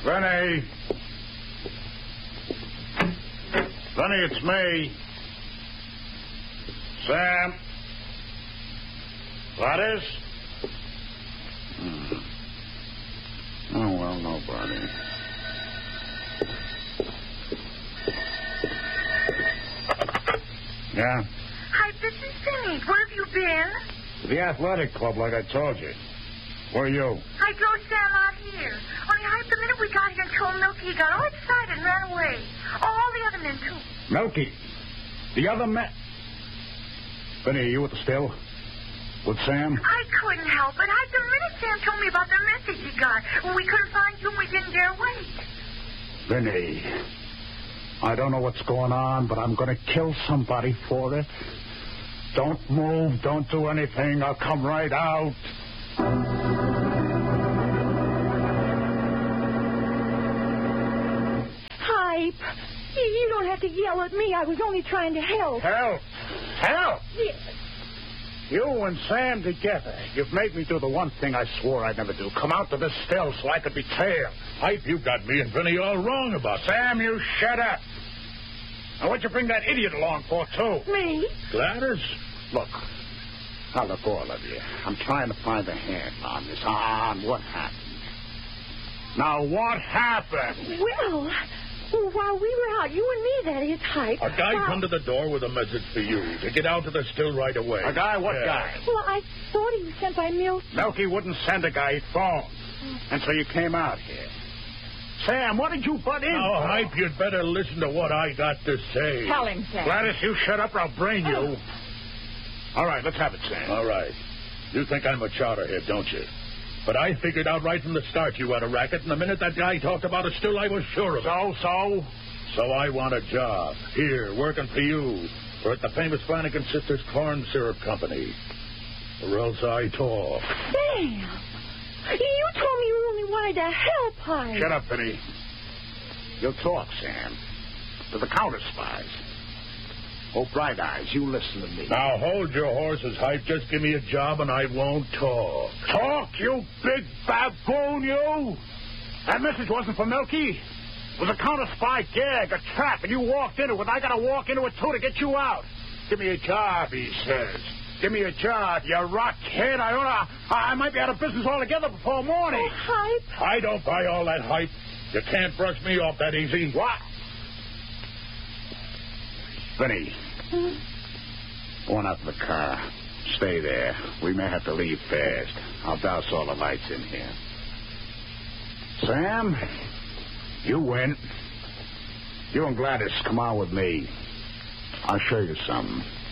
Vinny! Vinny, it's me. Sam? Gladys? Oh, well, nobody. Yeah? Hi, this is Vinny. Where have you been? The athletic club, like I told you. Where are you? I drove Sam out here. Only Hype, the minute we got here and told Milky, he got all excited and ran away. All the other men, too. Milky? The other man? Vinny, are you at the still? With Sam? I couldn't help it. Hype, the minute Sam told me about the message he got, when we couldn't find you and we didn't dare wait. Vinny, I don't know what's going on, but I'm going to kill somebody for it. Don't move. Don't do anything. I'll come right out. Hype, you don't have to yell at me. I was only trying to help. Help! Help! Yes. You and Sam together. You've made me do the one thing I swore I'd never do. Come out to this still so I could be tailed. Hype, you got me and Vinny all wrong about that. Sam, you shut up. Now, what'd you bring that idiot along for, too? Me? Gladys? Look, all of you. I'm trying to find a hand on this, on what happened. Now, what happened? Well, while we were out, you and me, that is, Hype. A guy come to the door with a message for you to get out to the still right away. A guy? What guy? Well, I thought he was sent by Milky. Milky wouldn't send a guy. He'd phone. And so you came out here. Sam, what did you butt in? Oh, Hype, you'd better listen to what I got to say. Tell him, Sam. Gladys, you shut up or I'll brain you. All right, let's have it, Sam. All right. You think I'm a chowderhead, don't you? But I figured out right from the start you had a racket, and the minute that guy talked about a still, I was sure of it. So I want a job. Here, working for you. Or at the famous Flanagan Sisters Corn Syrup Company. Or else I talk. Sam! You told me you only wanted to help, Hype. Shut up, Vinny. You'll talk, Sam. To the counter spies. Oh, Bright Eyes, you listen to me. Now, hold your horses, Hype. Just give me a job and I won't talk. Talk, you big baboon, you? That message wasn't for Milky. It was a counter spy gag, a trap, and you walked into it. I got to walk into it, too, to get you out. Give me a job, he says. Give me a job, you rockhead. I might be out of business altogether before morning. Oh, Hype. I don't buy all that hype. You can't brush me off that easy. What? Vinny. Go on out to the car. Stay there. We may have to leave fast. I'll douse all the lights in here. Sam, you win. You and Gladys come on with me. I'll show you something.